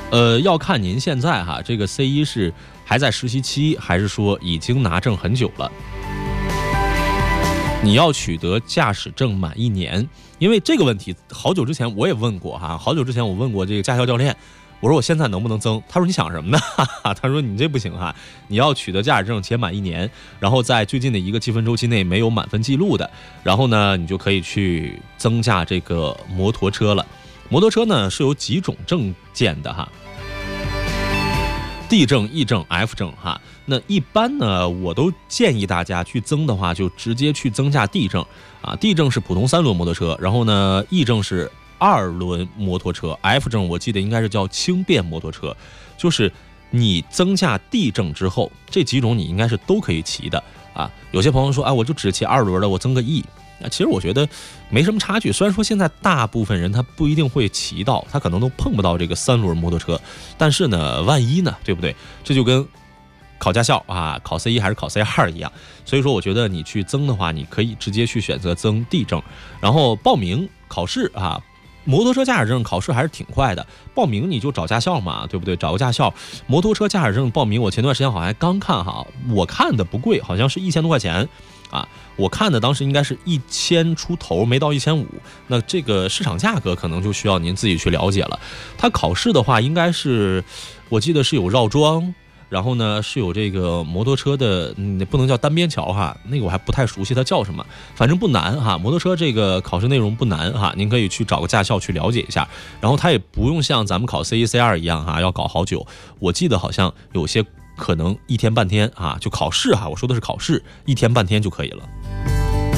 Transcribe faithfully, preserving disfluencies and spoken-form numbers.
呃，要看您现在哈，这个 C 一是还在实习期，还是说已经拿证很久了？你要取得驾驶证满一年，因为这个问题好久之前我也问过哈，好久之前我问过这个驾校教练，我说我现在能不能增？他说你想什么呢？他说你这不行哈，你要取得驾驶证且满一年，然后在最近的一个积分周期内没有满分记录的，然后呢，你就可以去增驾这个摩托车了。摩托车呢是有几种证件的哈。D 证、E 证、F 证哈，那一般呢，我都建议大家去增的话，就直接去增驾 D 证啊。D 证是普通三轮摩托车，然后呢 ，E 证是二轮摩托车 ，F 证我记得应该是叫轻便摩托车，就是你增驾 D 证之后，这几种你应该是都可以骑的啊。有些朋友说，哎，我就只骑二轮的，我增个 E。那其实我觉得没什么差距，虽然说现在大部分人他不一定会骑到，他可能都碰不到这个三轮摩托车，但是呢，万一呢，对不对？这就跟考驾校啊，考 C 一还是考 C 二一样。所以说，我觉得你去增的话，你可以直接去选择增 D 证，然后报名考试啊。摩托车驾驶证考试还是挺快的，报名你就找驾校嘛，对不对？找个驾校，摩托车驾驶证报名，我前段时间好像还刚看哈，我看的不贵，好像是一千多块钱啊。我看的当时应该是一千出头，没到一千五。那这个市场价格可能就需要您自己去了解了。它考试的话，应该是我记得是有绕桩。然后呢，是有这个摩托车的，嗯，不能叫单边桥哈，那个我还不太熟悉它叫什么，反正不难哈。摩托车这个考试内容不难哈，您可以去找个驾校去了解一下。然后它也不用像咱们考 C 一、C 二一样哈，要搞好久。我记得好像有些可能一天半天啊，就考试哈，我说的是考试，一天半天就可以了。